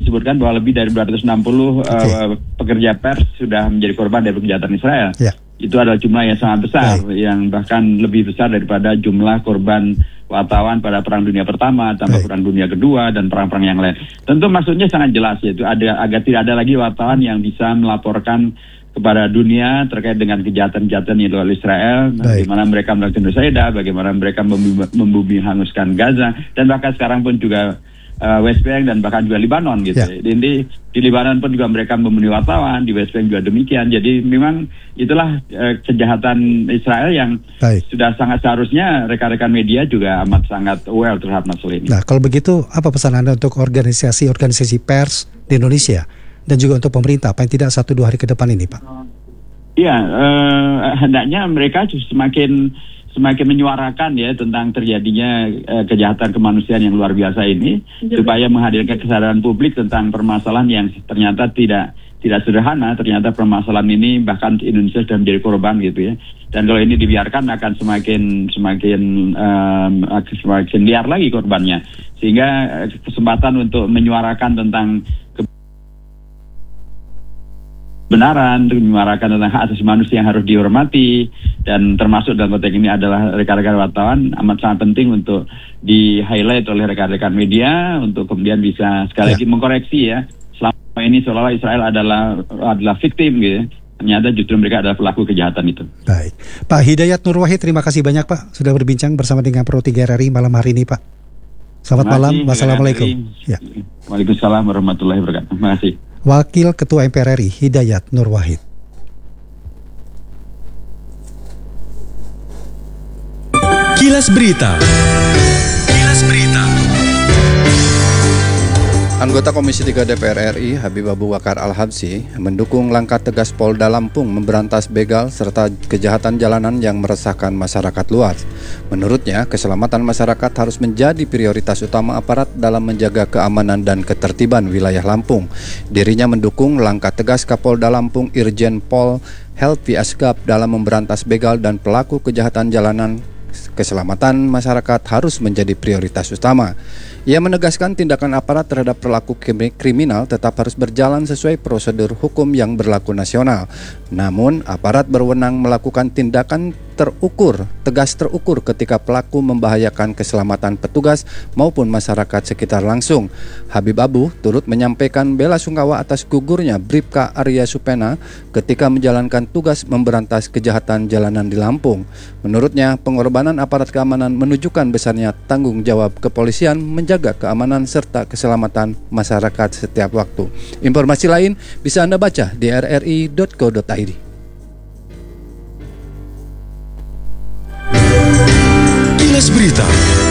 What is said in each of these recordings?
disebutkan bahwa lebih dari 260 pekerja pers sudah menjadi korban dari kejahatan Israel. Itu adalah jumlah yang sangat besar, yang bahkan lebih besar daripada jumlah korban wartawan pada Perang Dunia Pertama, tambah Perang Dunia Kedua, dan perang-perang yang lain. Tentu maksudnya sangat jelas, yaitu agar tidak ada lagi wartawan yang bisa melaporkan kepada dunia terkait dengan kejahatan-kejahatan yang dilakukan Israel, bagaimana mereka melakukan genocida, bagaimana mereka membumi hanguskan Gaza, dan bahkan sekarang pun juga West Bank dan bahkan juga Libanon gitu. Di Libanon pun juga mereka membunuh wartawan, di West Bank juga demikian. Jadi memang itulah kejahatan Israel yang sudah sangat seharusnya rekan-rekan media juga amat sangat aware terhadap masalah ini. Nah, kalau begitu apa pesan Anda untuk organisasi pers di Indonesia dan juga untuk pemerintah paling tidak 1-2 hari ke depan ini, Pak? Iya, hendaknya mereka semakin menyuarakan ya tentang terjadinya kejahatan kemanusiaan yang luar biasa ini, supaya menghadirkan kesadaran publik tentang permasalahan yang ternyata tidak sederhana. Ternyata permasalahan ini bahkan Indonesia sudah menjadi korban gitu ya. Dan kalau ini dibiarkan akan semakin liar lagi korbannya. Sehingga kesempatan untuk menyuarakan tentang kebenaran, untuk menyuarakan tentang hak asasi manusia yang harus dihormati, dan termasuk dalam konteks ini adalah rekan-rekan wartawan, amat sangat penting untuk di-highlight oleh rekan-rekan media untuk kemudian bisa sekali lagi mengkoreksi ya. Selama ini seolah-olah Israel adalah victim gitu ya. Ternyata justru mereka adalah pelaku kejahatan itu. Baik. Pak Hidayat Nur Wahid, terima kasih banyak Pak sudah berbincang bersama dengan Pro 3 RRI malam hari ini Pak. Selamat malam. Wassalamualaikum. Ya. Waalaikumsalam warahmatullahi wabarakatuh. Terima kasih. Wakil Ketua MPR RI Hidayat Nur Wahid. Kilas Berita. Anggota Komisi 3 DPR RI Habib Abu Bakar Al-Habsyi mendukung langkah tegas Polda Lampung memberantas begal serta kejahatan jalanan yang meresahkan masyarakat luas. Menurutnya, keselamatan masyarakat harus menjadi prioritas utama aparat dalam menjaga keamanan dan ketertiban wilayah Lampung. Dirinya mendukung langkah tegas Kapolda Lampung Irjen Pol Helvi Asgaf dalam memberantas begal dan pelaku kejahatan jalanan. Keselamatan masyarakat harus menjadi prioritas utama. Ia menegaskan tindakan aparat terhadap pelaku kriminal tetap harus berjalan sesuai prosedur hukum yang berlaku nasional. Namun, aparat berwenang melakukan tindakan tegas terukur ketika pelaku membahayakan keselamatan petugas maupun masyarakat sekitar langsung. Habib Abu turut menyampaikan bela sungkawa atas gugurnya Bribka Arya Supena ketika menjalankan tugas memberantas kejahatan jalanan di Lampung. Menurutnya, pengorbanan aparat keamanan menunjukkan besarnya tanggung jawab kepolisian menjaga keamanan serta keselamatan masyarakat setiap waktu. Informasi lain bisa Anda baca di rri.co.id. Kilas Berita.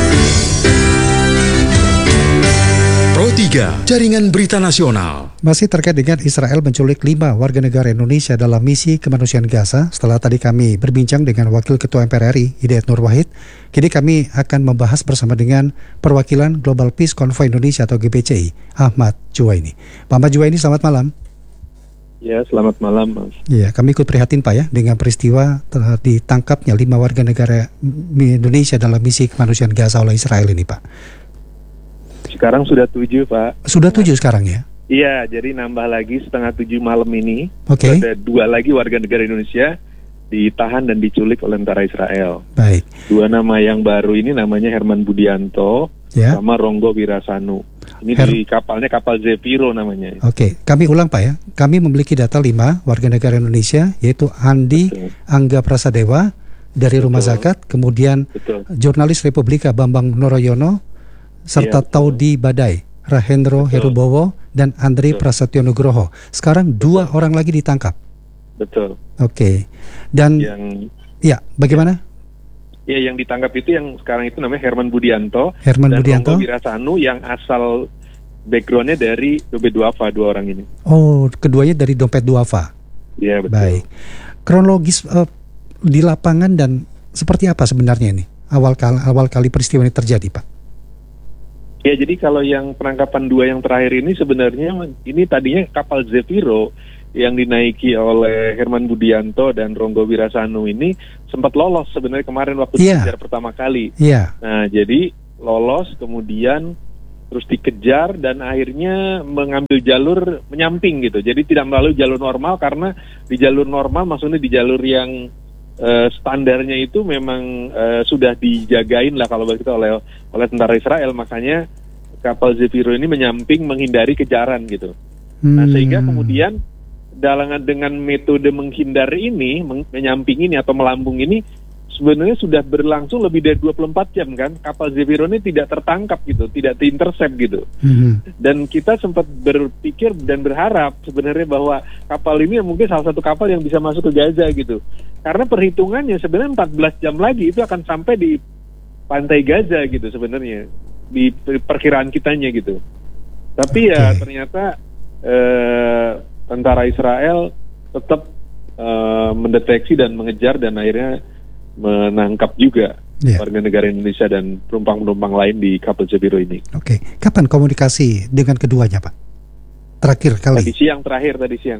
Pro 3, Jaringan Berita Nasional. Masih terkait dengan Israel menculik 5 warga negara Indonesia dalam misi kemanusiaan Gaza. Setelah tadi kami berbincang dengan Wakil Ketua MPR RI Hidayat Nur Wahid, kini kami akan membahas bersama dengan perwakilan Global Peace Convoy Indonesia atau GPCI, Ahmad Juwaini. Pak Ahmad Juwaini, selamat malam. Ya, selamat malam, Mas. Ya, kami ikut prihatin Pak ya dengan peristiwa ditangkapnya 5 warga negara Indonesia dalam misi kemanusiaan Gaza oleh Israel ini, Pak. Sekarang sudah 7, Pak. Sudah 7 sekarang ya? Iya, jadi nambah lagi setengah 7 malam ini. Oke. Ada 2 lagi warga negara Indonesia ditahan dan diculik oleh tentara Israel. Baik. 2 nama yang baru ini namanya Herman Budianto sama Ronggo Wirasanu. Ini di kapalnya kapal Zefiro namanya. Oke, kami ulang Pak ya. Kami memiliki data 5 warga negara Indonesia, yaitu Andi Angga Prasadewa dari Rumah Zakat, kemudian jurnalis Republika Bambang Noroyono, serta Taudi Badai, Rahendro Herubowo, dan Andri Prasetyo Nugroho. Sekarang 2 orang lagi ditangkap. Betul. Oke. Dan bagaimana? Ya, yang ditangkap itu yang sekarang itu namanya Herman Budianto dan Ronggo Wirasanu yang asal backgroundnya dari Dompet Duafa, 2 orang ini. Oh, keduanya dari Dompet Duafa. Iya, betul. Baik. Kronologis di lapangan dan seperti apa sebenarnya ini awal kali peristiwa ini terjadi, Pak? Ya, jadi kalau yang penangkapan 2 yang terakhir ini sebenarnya ini tadinya kapal Zefiro yang dinaiki oleh Herman Budianto dan Ronggo Wirasanu ini sempat lolos sebenarnya kemarin waktu dikejar pertama kali. Nah, jadi lolos kemudian terus dikejar dan akhirnya mengambil jalur menyamping gitu. Jadi tidak melalui jalur normal, karena di jalur normal maksudnya di jalur yang standarnya itu memang sudah dijagain lah kalau begitu oleh tentara Israel. Makanya kapal Zefiro ini menyamping menghindari kejaran gitu. Nah, sehingga kemudian dengan metode menghindar ini, menyamping ini atau melambung ini, sebenarnya sudah berlangsung lebih dari 24 jam kan. Kapal Zefiro ini tidak tertangkap gitu, tidak diintercept gitu. Dan kita sempat berpikir dan berharap sebenarnya bahwa kapal ini mungkin salah satu kapal yang bisa masuk ke Gaza gitu. Karena perhitungannya sebenarnya 14 jam lagi itu akan sampai di pantai Gaza gitu sebenarnya, di perkiraan kitanya gitu. Tapi ya ternyata tentara Israel tetap mendeteksi dan mengejar dan akhirnya menangkap juga warga negara Indonesia dan penumpang-penumpang lain di kapal Zefiro ini. Oke. Kapan komunikasi dengan keduanya, Pak? Terakhir kali? Tadi siang terakhir.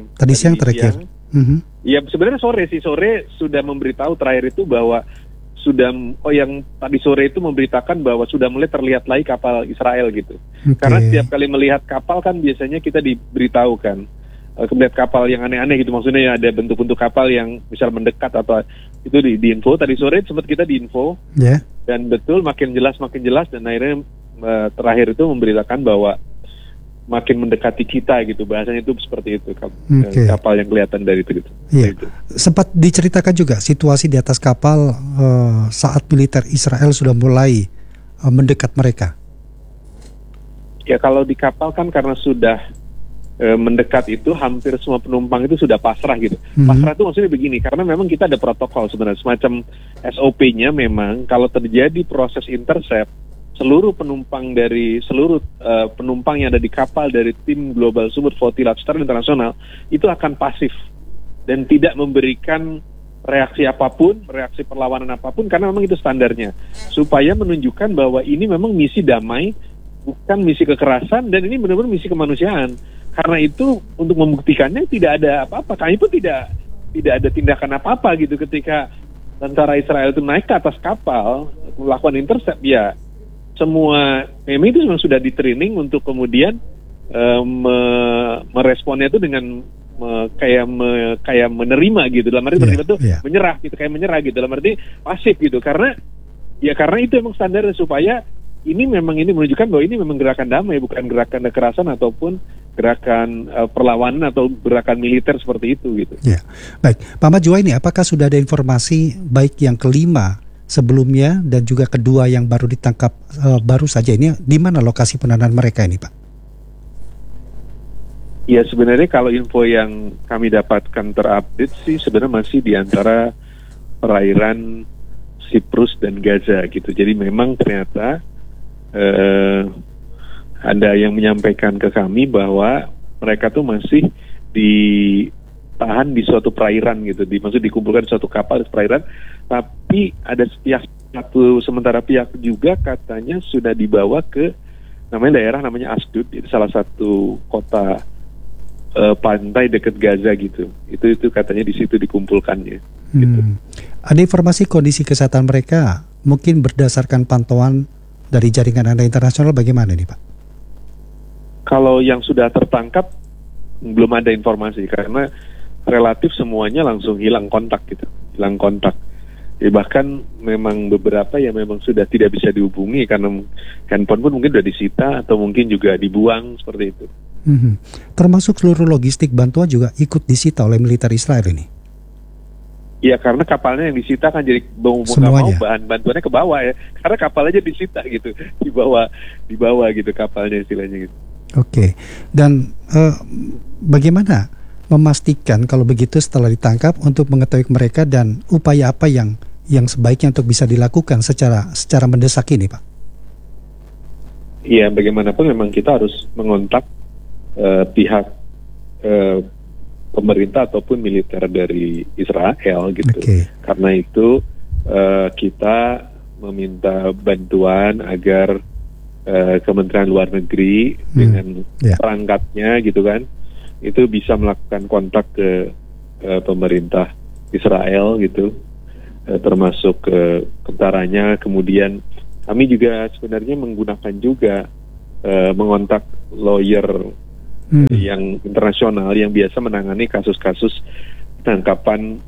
Ya sebenarnya sore sudah memberitahu terakhir itu bahwa yang tadi sore itu memberitakan bahwa sudah mulai terlihat lagi kapal Israel gitu. Karena setiap kali melihat kapal kan biasanya kita diberitahu kan. Melihat kapal yang aneh-aneh gitu, maksudnya ada bentuk-bentuk kapal yang misal mendekat atau itu di info. Tadi sore sempat kita di info dan betul makin jelas dan akhirnya terakhir itu memberitakan bahwa makin mendekati kita gitu, bahasanya itu seperti itu kapal yang kelihatan dari itu gitu. Gitu. Sempat diceritakan juga situasi di atas kapal saat militer Israel sudah mulai mendekat mereka. Ya kalau di kapal kan karena sudah mendekat itu hampir semua penumpang itu sudah pasrah gitu. Pasrah itu maksudnya begini, karena memang kita ada protokol sebenarnya, semacam SOP-nya memang kalau terjadi proses intercept, seluruh penumpang penumpang yang ada di kapal dari tim Global Support Flotilla secara internasional itu akan pasif dan tidak memberikan reaksi apapun, reaksi perlawanan apapun, karena memang itu standarnya, supaya menunjukkan bahwa ini memang misi damai, bukan misi kekerasan, dan ini benar-benar misi kemanusiaan. Karena itu untuk membuktikannya tidak ada apa-apa. Kami pun tidak ada tindakan apa-apa gitu ketika tentara Israel itu naik ke atas kapal melakukan intercept. Ya semua memang itu memang sudah di-training untuk kemudian meresponnya itu dengan kayak menerima gitu. Dalam arti menerima itu menyerah gitu, kayak menyerah gitu. Dalam arti pasif gitu. Karena itu emang standarnya, supaya ini menunjukkan bahwa ini memang gerakan damai, bukan gerakan kekerasan ataupun gerakan perlawanan atau gerakan militer seperti itu gitu. Ya, baik, Pak Ahmad Juwaini, apakah sudah ada informasi baik yang kelima sebelumnya dan juga kedua yang baru ditangkap baru saja ini, di mana lokasi penahanan mereka ini, Pak? Ya sebenarnya kalau info yang kami dapatkan terupdate sih sebenarnya masih di antara perairan Siprus dan Gaza gitu. Jadi memang ternyata ada yang menyampaikan ke kami bahwa mereka tuh masih ditahan di suatu perairan gitu, maksud dikumpulkan di suatu kapal di perairan, tapi ada sementara pihak juga katanya sudah dibawa ke daerah namanya Asdod, itu salah satu kota pantai dekat Gaza gitu. Itu katanya di situ dikumpulkannya. Gitu. Ada informasi kondisi kesehatan mereka mungkin berdasarkan pantauan dari jaringan Anda internasional bagaimana nih, Pak? Kalau yang sudah tertangkap belum ada informasi, karena relatif semuanya langsung hilang kontak gitu, Ya, bahkan memang beberapa yang memang sudah tidak bisa dihubungi karena handphone pun mungkin sudah disita atau mungkin juga dibuang seperti itu. Termasuk seluruh logistik bantuan juga ikut disita oleh militer Israel ini. Ya karena kapalnya yang disita kan jadi bahan bantuannya ke bawah ya, karena kapal aja disita gitu, dibawa gitu kapalnya istilahnya gitu. Oke. Dan bagaimana memastikan kalau begitu setelah ditangkap untuk mengetahui mereka dan upaya apa yang sebaiknya untuk bisa dilakukan secara mendesak ini, Pak? Iya, bagaimanapun memang kita harus mengontak pihak pemerintah ataupun militer dari Israel gitu. Karena itu kita meminta bantuan agar Kementerian Luar Negeri dengan perangkatnya gitu kan, itu bisa melakukan kontak ke pemerintah Israel gitu, termasuk ke tentaranya. Kemudian kami juga sebenarnya menggunakan juga mengontak lawyer yang internasional yang biasa menangani kasus-kasus tangkapan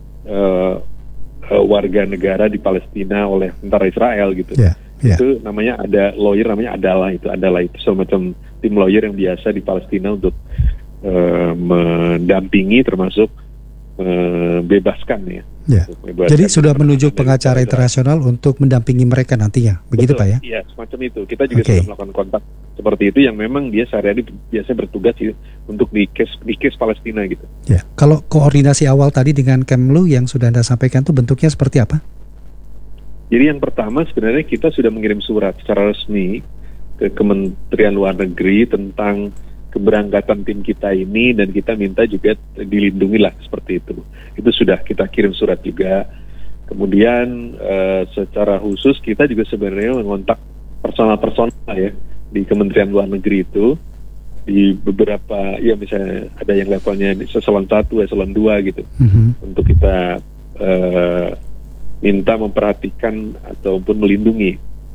warga negara di Palestina oleh tentara Israel gitu. Itu namanya ada lawyer namanya Adalah itu semacam tim lawyer yang biasa di Palestina untuk mendampingi termasuk bebaskan ya. Jadi sudah menunjuk pengacara internasional untuk mendampingi mereka nantinya, begitu Pak ya? Iya, semacam itu. Kita juga sudah melakukan kontak seperti itu yang memang dia sehari-hari biasanya bertugas untuk di case Palestina gitu. Ya, kalau koordinasi awal tadi dengan Kemlu yang sudah Anda sampaikan itu bentuknya seperti apa? Jadi yang pertama sebenarnya kita sudah mengirim surat secara resmi ke Kementerian Luar Negeri tentang keberangkatan tim kita ini dan kita minta juga dilindungi lah seperti itu. Itu sudah kita kirim surat juga. Kemudian secara khusus kita juga sebenarnya mengontak personal ya di Kementerian Luar Negeri itu di beberapa ya misalnya ada yang levelnya eselon 1, eselon 2 gitu. Untuk kita minta memperhatikan ataupun melindungi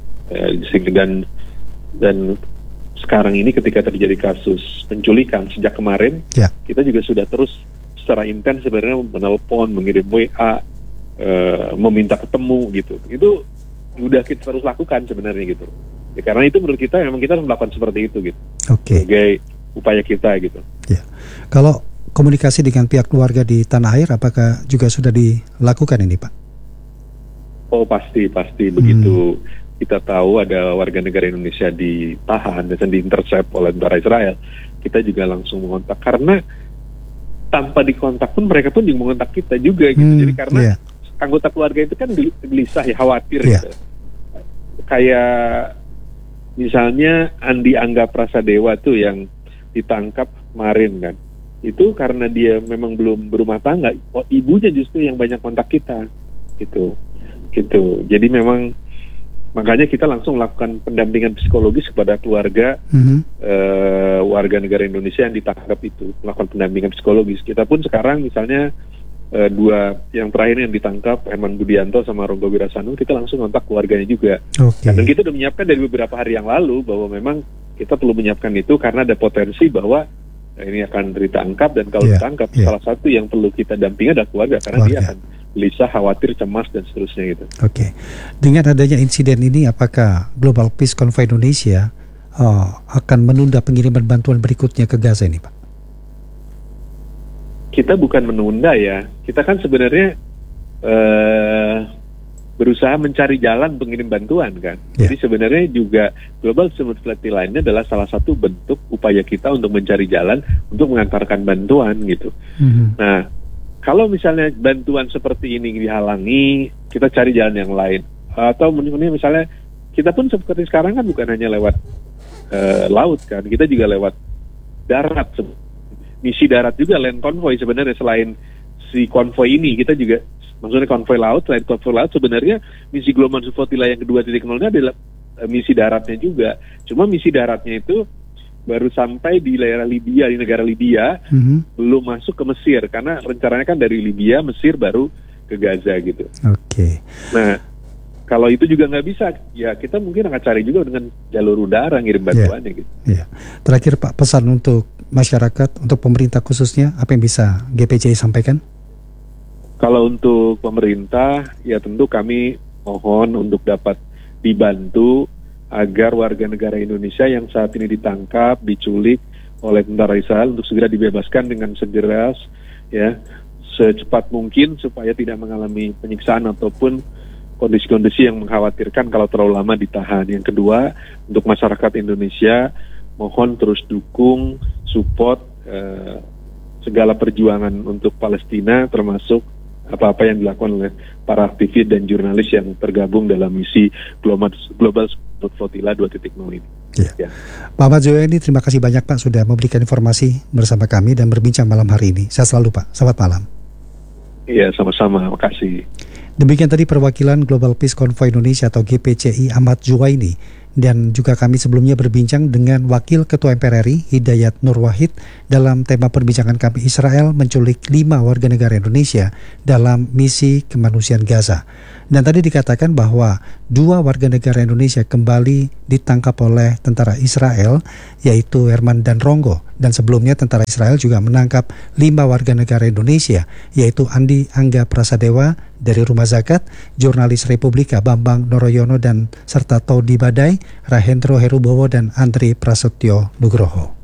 dan sekarang ini ketika terjadi kasus penculikan sejak kemarin, kita juga sudah terus secara intens sebenarnya menelpon, mengirim WA, meminta ketemu gitu. Itu udah kita terus lakukan sebenarnya gitu. Ya, karena itu menurut kita memang kita harus melakukan seperti itu gitu. Sebagai upaya kita gitu. Ya. Kalau komunikasi dengan pihak keluarga di tanah air, apakah juga sudah dilakukan ini Pak? Oh pasti begitu. Kita tahu ada warga negara Indonesia ditahan dan diintercept oleh tentara Israel, kita juga langsung mengontak karena tanpa dikontak pun mereka pun juga mengontak kita juga gitu. Jadi karena anggota keluarga itu kan gelisah ya, khawatir gitu. Kayak misalnya Andi Angga Prasadewa tuh yang ditangkap kemarin kan, itu karena dia memang belum berumah tangga, ibunya justru yang banyak kontak kita gitu. Jadi memang makanya kita langsung melakukan pendampingan psikologis kepada keluarga warga negara Indonesia yang ditangkap itu, melakukan pendampingan psikologis. Kita pun sekarang misalnya dua yang terakhir yang ditangkap, Herman Budianto sama Ronggo Wirasanu, kita langsung kontak keluarganya juga. Dan kita sudah menyiapkan dari beberapa hari yang lalu bahwa memang kita perlu menyiapkan itu karena ada potensi bahwa ini akan ditangkap, dan kalau ditangkap salah satu yang perlu kita dampingi adalah keluarga karena dia akan gelisah, khawatir, cemas, dan seterusnya gitu. Dengan adanya insiden ini, apakah Global Peace Convoy Indonesia akan menunda pengiriman bantuan berikutnya ke Gaza ini, Pak? Kita bukan menunda ya. Kita kan sebenarnya berusaha mencari jalan pengirim bantuan kan. Jadi sebenarnya juga Global Support Flight lainnya adalah salah satu bentuk upaya kita untuk mencari jalan untuk mengantarkan bantuan gitu. Nah, kalau misalnya bantuan seperti ini dihalangi, kita cari jalan yang lain. Atau misalnya kita pun seperti sekarang kan bukan hanya lewat laut kan, kita juga lewat darat. Misi darat juga, land convoy sebenarnya. Selain si konvoy ini, kita juga, maksudnya konvoy laut, selain konvoy laut sebenarnya misi Global Support yang kedua 2.0 adalah misi daratnya juga. Cuma misi daratnya itu baru sampai di daerah Libya, di negara Libya, belum masuk ke Mesir, karena rencananya kan dari Libya, Mesir, baru ke Gaza gitu. Nah, kalau itu juga nggak bisa, ya kita mungkin akan cari juga dengan jalur udara ngirim bantuannya gitu. Terakhir Pak, pesan untuk masyarakat, untuk pemerintah khususnya, apa yang bisa GPCI sampaikan? Kalau untuk pemerintah, ya tentu kami mohon untuk dapat dibantu agar warga negara Indonesia yang saat ini ditangkap, diculik oleh tentara Israel untuk segera dibebaskan dengan segera, ya, secepat mungkin supaya tidak mengalami penyiksaan ataupun kondisi-kondisi yang mengkhawatirkan kalau terlalu lama ditahan. Yang kedua, untuk masyarakat Indonesia, mohon terus dukung, support segala perjuangan untuk Palestina, termasuk apa-apa yang dilakukan oleh para aktivis dan jurnalis yang tergabung dalam misi Global Support Flotilla 2.0 ini. Pak Ahmad Zuhaini, terima kasih banyak Pak sudah memberikan informasi bersama kami dan berbincang malam hari ini. Sehat selalu Pak, selamat malam. Iya, sama-sama, makasih. Demikian tadi perwakilan Global Peace Convoy Indonesia atau GPCI Ahmad Zuhaini Dan juga kami sebelumnya berbincang dengan Wakil Ketua MPR RI Hidayat Nur Wahid dalam tema perbincangan kami, Israel menculik 5 warga negara Indonesia dalam misi kemanusiaan Gaza. Dan tadi dikatakan bahwa 2 warga negara Indonesia kembali ditangkap oleh tentara Israel, yaitu Herman dan Ronggo. Dan sebelumnya tentara Israel juga menangkap 5 warga negara Indonesia, yaitu Andi Angga Prasadewa dari Rumah Zakat, jurnalis Republika Bambang Noroyono dan serta Todi Badai, Rahendro Herubowo dan Andri Prasetyo Nugroho.